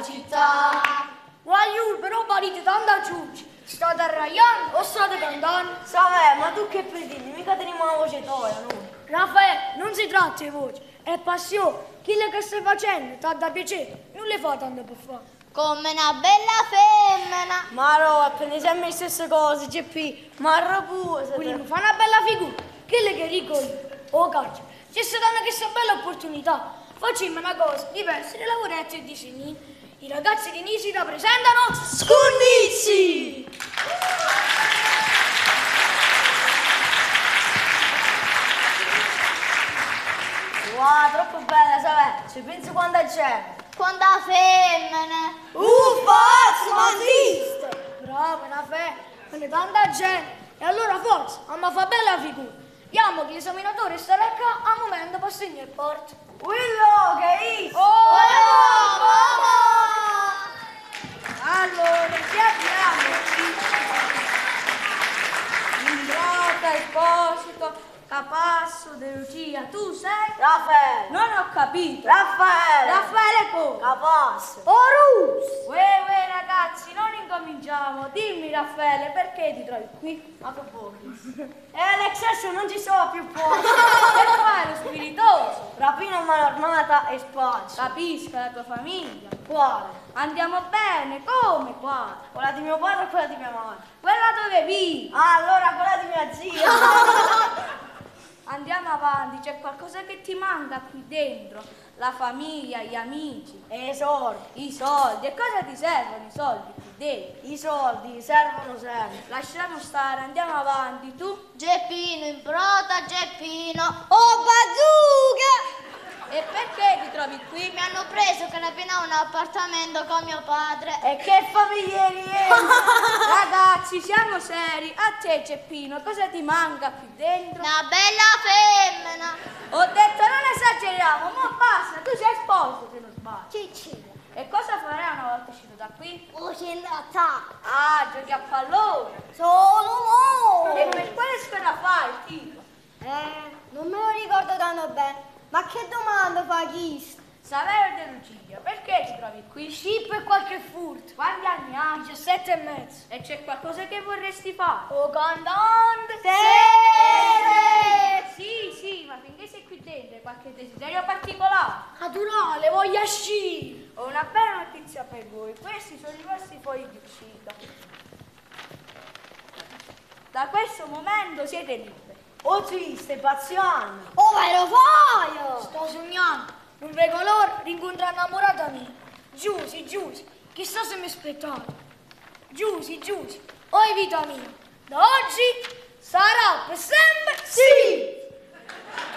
città. Voglio però parite tanto giù. State arraiando o state cantando? Savè, ma tu che per dire? Mica teniamo una voce toia, no? Raffaele, non si tratta di voce, è passione. Quello che stai facendo ti dà piacere, non le fa tanto per fare. Come una bella femmina. Ma no, appena sempre le stesse cose, GP, ma pure. Quindi mi fa una bella figura. Quello che dico io. Oh caccia, c'è stata una questa bella opportunità. Facciamo una cosa diversa di lavoretti e disegni. I ragazzi di Nisida presentano Scunnizi! Wow, troppo bella, Savè. Ci pensi quando c'è? Quando femmine. Forza, ma esiste! bravo, una fè, con tanta gente. E allora forza, ma fa bella figura. Diamo che l'esaminatore starà qua a momento per segnare il porto. Willo, che è? Oh! Allora, ci abbiamo Imbrota, Esposito, Capasso, De Lucia, tu sei? Raffaele! Non ho capito. Raffaele! Raffaele come? Capasso! Orus! Uè, ragazzi, non incominciamo. Dimmi, Raffaele, perché ti trovi qui? Ma che vuoi? L'excesso non ci sono più posti. Per fare lo spiritoso. Rapina mano armata e spazio. Capisco la tua famiglia. Quale? Andiamo bene, come qua? Quella di mio padre o quella di mia madre? Quella dove vivi? Ah, allora quella di mia zia! Andiamo avanti, c'è qualcosa che ti manca qui dentro? La famiglia, gli amici, E i soldi? i soldi. E cosa ti servono i soldi qui dentro? I soldi servono sempre. Lasciamo stare, andiamo avanti. Tu? Geppino, imbrota, Geppino. Oh, bazooka! E perché ti trovi qui? Mi hanno preso che ne appena un appartamento con mio padre. E che familieri è? Ragazzi, siamo seri. A te, Geppino, cosa ti manca qui dentro? Una bella femmina. Ho detto non esageriamo, ma basta, tu sei sposo se non sbaglio. Ciccia. E cosa farai una volta uscito da qui? Uscita. Ah, giochi a pallone. Solo E per quale squadra fai, tipo? non me lo ricordo tanto bene. Ma che domanda fa chi? Saverio De Lucia, perché ti trovi qui? Scippo e qualche furto. Quanti anni hai? 17 e mezzo. E c'è qualcosa che vorresti fare? Oh, cantante. Sì, ma finché sei qui dentro hai qualche desiderio particolare? Naturale, voglia sci. Ho una bella notizia per voi, questi sono i vostri fogli di uscita. Da questo momento siete liberi. Oh, sì, stai pazziando. Oh, ma lo fai! Sto sognando. Non vedo l'ora di incontrare innamorata mia. Giusy, chissà se mi aspettate. Giusy, oi vita mia. Da oggi sarà per